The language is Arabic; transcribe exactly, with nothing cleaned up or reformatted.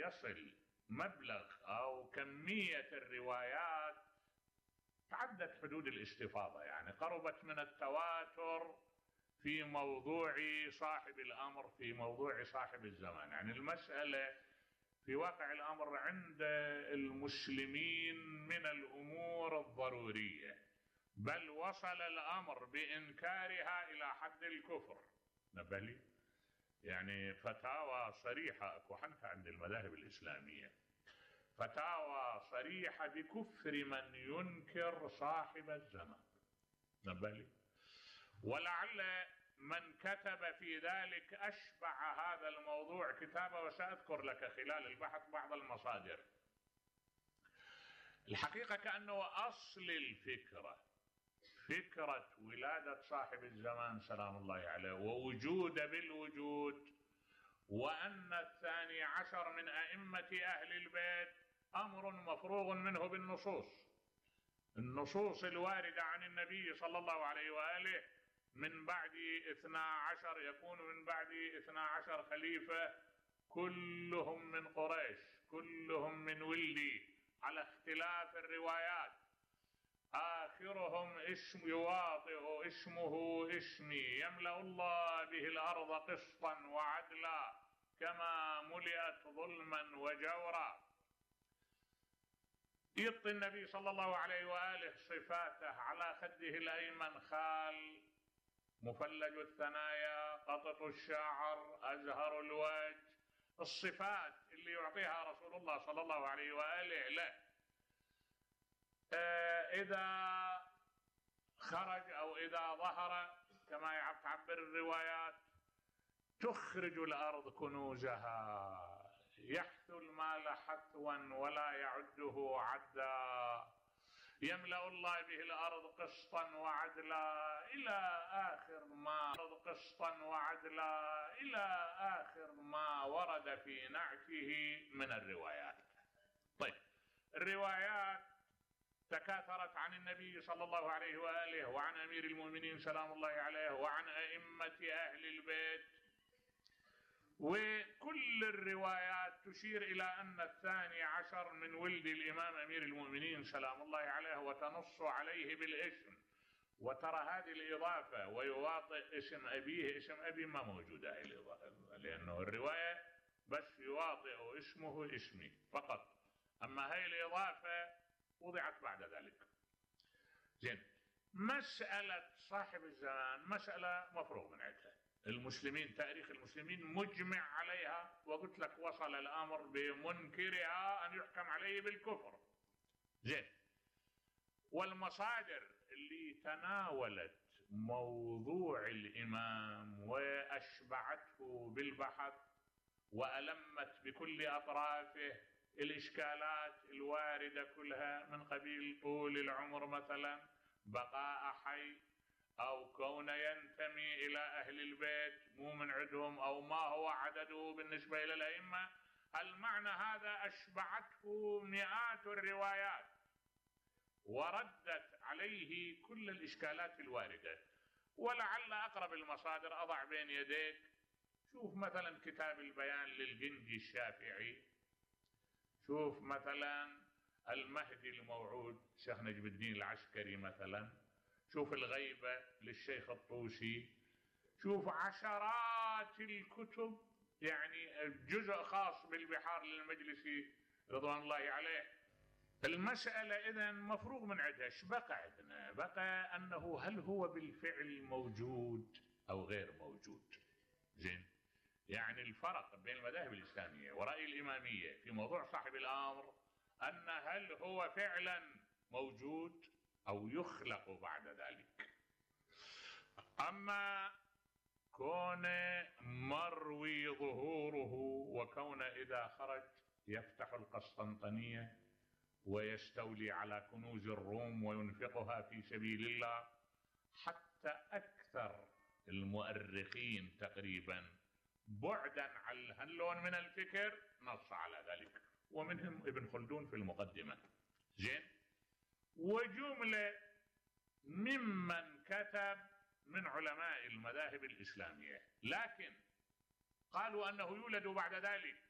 يصل مبلغ أو كمية الروايات تعدت حدود الاستفاضة، يعني قربت من التواتر في موضوع صاحب الأمر، في موضوع صاحب الزمان. يعني المسألة في واقع الأمر عند المسلمين من الأمور الضرورية، بل وصل الأمر بإنكارها إلى حد الكفر. نبلي يعني فتاوى صريحة أكو حتى عند المذاهب الإسلامية، فتاوى صريحة بكفر من ينكر صاحب الزمان. نبلي ولعل من كتب في ذلك أشبع هذا الموضوع كتابة، وسأذكر لك خلال البحث بعض المصادر. الحقيقة كأنه أصل الفكرة فكرة ولادة صاحب الزمان سلام الله عليه ووجود بالوجود، وأن الثاني عشر من أئمة أهل البيت أمر مفروغ منه بالنصوص. النصوص الواردة عن النبي صلى الله عليه وآله من بعد اثنا عشر، يكون من بعد اثنا عشر خليفة كلهم من قريش، كلهم من ولدي على اختلاف الروايات، آخرهم اسم يواطئ اسمه اسمي، يملأ الله به الأرض قسطا وعدلا كما ملئت ظلما وجورا. يعطي النبي صلى الله عليه وآله صفاته: على خده الأيمن خال، مفلج الثنايا، قطط الشعر، أزهر الوجه. الصفات اللي يعطيها رسول الله صلى الله عليه وآله له. إذا خرج أو إذا ظهر كما تعبر الروايات تخرج الأرض كنوزها، يحثو المال حثوا ولا يعده عدا، يملأ الله به الأرض قسطا وعدلا إلى آخر ما قسطا وعدلا إلى آخر ما ورد في نعته من الروايات. طيب، الروايات تكاثرت عن النبي صلى الله عليه وآله وعن أمير المؤمنين سلام الله عليه وعن أئمة أهل البيت، وكل الروايات تشير إلى أن الثاني عشر من ولد الإمام أمير المؤمنين سلام الله عليه، وتنص عليه بالاسم. وترى هذه الإضافة ويواطئ اسم أبيه اسم أبي ما موجودة، لأنه الرواية بس يواطئ اسمه اسمي فقط، أما هذه الإضافة وضعت بعد ذلك. زين، مسألة صاحب الزمان مسألة مفروغ من عندها. المسلمين، تاريخ المسلمين مجمع عليها، وقلت لك وصل الأمر بمنكرها أن يحكم عليه بالكفر. زين، والمصادر اللي تناولت موضوع الإمام وأشبعته بالبحث وألمت بكل أطرافه الإشكالات الواردة كلها، من قبيل طول العمر مثلا، بقاء حي، أو كون ينتمي إلى أهل البيت مو من عندهم، أو ما هو عدده بالنسبة إلى الأئمة، المعنى هذا أشبعته مئات الروايات وردت عليه كل الإشكالات الواردة. ولعل أقرب المصادر أضع بين يديك، شوف مثلا كتاب البيان للجندي الشافعي، شوف مثلا المهدي الموعود شيخ نجم الدين العسكري مثلا، شوف الغيبة للشيخ الطوسي، شوف عشرات الكتب، يعني جزء خاص بالبحار للمجلسي رضوان الله عليه. المسألة إذن مفروغ من عندها. ايش بقى عندنا؟ بقى أنه هل هو بالفعل موجود أو غير موجود. زين، يعني الفرق بين المذاهب الإسلامية ورأي الإمامية في موضوع صاحب الأمر أن هل هو فعلا موجود أو يخلق بعد ذلك. أما كون مروي ظهوره، وكون إذا خرج يفتح القسطنطينية ويستولي على كنوز الروم وينفقها في سبيل الله، حتى أكثر المؤرخين تقريبا بعدا عن هاللون من الفكر نص على ذلك، ومنهم ابن خلدون في المقدمة. زين، وجملة ممن كتب من علماء المذاهب الإسلامية، لكن قالوا أنه يولد بعد ذلك